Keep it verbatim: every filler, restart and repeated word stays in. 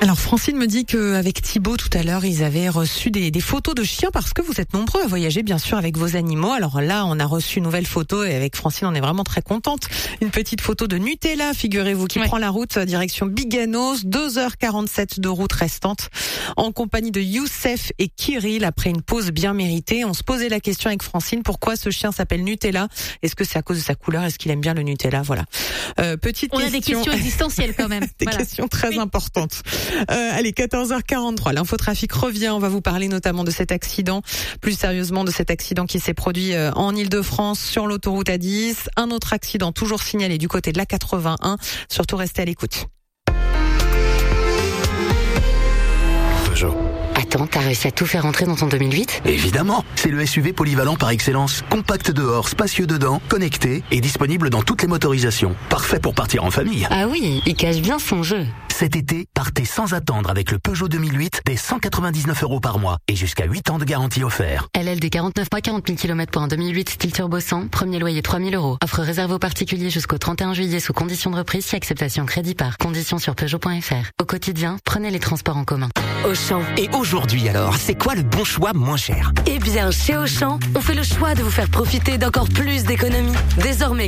Alors Francine me dit qu'avec Thibaut tout à l'heure, ils avaient reçu des, des photos de chiens parce que vous êtes nombreux à voyager bien sûr avec vos animaux. Alors là, on a reçu une nouvelle photo et avec Francine, on est vraiment très contente. Une petite photo de Nutella, figurez-vous, qui ouais. prend la route direction Biganos, deux heures quarante-sept de route restante, en compagnie de Youssef et Kirill après une pause bien méritée. On se posait la question avec Francine, pourquoi ce chien s'appelle Nutella? Est-ce que c'est à cause de sa couleur? Est-ce qu'il aime bien le Nutella? Voilà. Euh, petite on question. a des questions existentielles quand même. des voilà. questions très oui. importantes. Euh, allez, quatorze heures quarante-trois, l'infotrafic revient. On va vous parler notamment de cet accident, plus sérieusement de cet accident qui s'est produit en Île-de-France sur l'autoroute A dix. Un autre accident toujours signalé du côté de la quatre-vingt-un. Surtout restez à l'écoute. Peugeot. Attends, t'as réussi à tout faire rentrer dans ton deux mille huit ? Évidemment, c'est le S U V polyvalent par excellence. Compact dehors, spacieux dedans, connecté et disponible dans toutes les motorisations. Parfait pour partir en famille. Ah oui, il cache bien son jeu. Cet été, partez sans attendre avec le Peugeot deux mille huit dès cent quatre-vingt-dix-neuf euros par mois et jusqu'à huit ans de garantie offert. L L D quarante-neuf mois, quarante mille kilomètres pour un deux mille huit style turbo cent, premier loyer trois mille euros. Offre réservée aux particuliers jusqu'au trente et un juillet sous conditions de reprise si acceptation crédit par. Conditions sur Peugeot point F R. Au quotidien, prenez les transports en commun. Auchan. Et aujourd'hui alors, c'est quoi le bon choix moins cher ? Eh bien, chez Auchan, on fait le choix de vous faire profiter d'encore plus d'économies. Désormais,